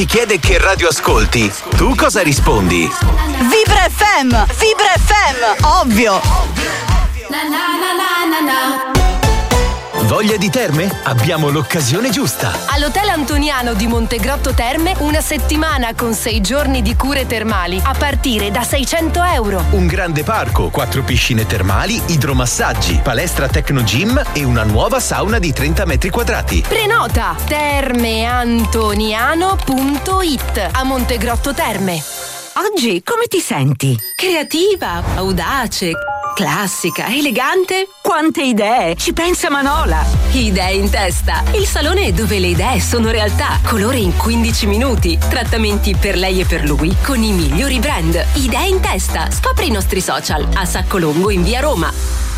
Ti chiede che radio ascolti, tu cosa rispondi? Vibra FM, ovvio. Voglia di terme? Abbiamo l'occasione giusta. All'Hotel Antoniano di Montegrotto Terme, una settimana con 6 giorni di cure termali a partire da €600. Un grande parco, 4 piscine termali, idromassaggi, palestra Tecno Gym e una nuova sauna di 30 metri quadrati. Prenota termeantoniano.it a Montegrotto Terme. Oggi come ti senti? Creativa, audace, classica, elegante. Quante idee! Ci pensa Manola! Idee in testa. Il salone dove le idee sono realtà. Colore in 15 minuti. Trattamenti per lei e per lui con i migliori brand. Idee in testa. Scopri i nostri social a Saccolongo in via Roma.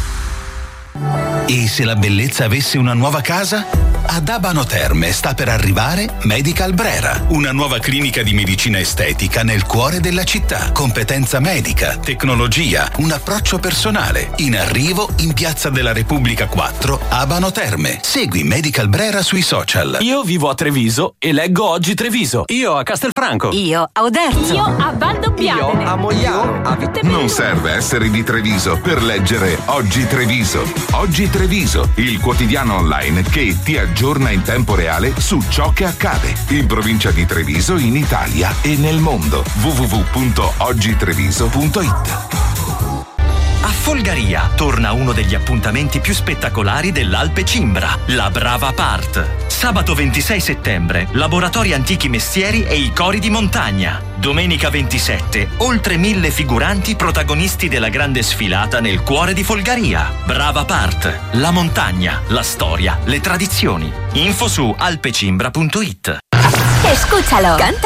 E se la bellezza avesse una nuova casa? Ad Abano Terme sta per arrivare Medical Brera, una nuova clinica di medicina estetica nel cuore della città. Competenza medica, tecnologia, un approccio personale. In arrivo in Piazza della Repubblica 4, Abano Terme. Segui Medical Brera sui social. Io vivo a Treviso e leggo Oggi Treviso. Io a Castelfranco. Io a Oderzo. Io a Valdobbiadene. Io a Mogliano. A Vittorio. Non serve essere di Treviso per leggere Oggi Treviso. Oggi Treviso, il quotidiano online che ti aggiorna in tempo reale su ciò che accade in provincia di Treviso, in Italia e nel mondo. www.oggitreviso.it. A Folgaria torna uno degli appuntamenti più spettacolari dell'Alpe Cimbra, la Brava Part. Sabato 26 settembre, laboratori antichi mestieri e i cori di montagna. Domenica 27, oltre 1000 figuranti protagonisti della grande sfilata nel cuore di Folgaria. Brava Part, la montagna, la storia, le tradizioni. Info su alpecimbra.it. Escúchalo. Canta.